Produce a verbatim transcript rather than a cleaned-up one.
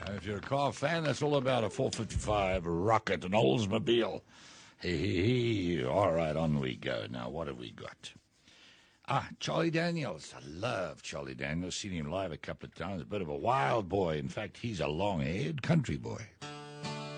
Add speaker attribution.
Speaker 1: If you're a car fan, that's all about a four fifty-five Rocket, an Oldsmobile. Hey, hey, hey. All right, on we go. Now, what have we got? Ah, Charlie Daniels. I love Charlie Daniels. Seen him live a couple of times. A bit of a wild boy. In fact, he's a long-haired country boy.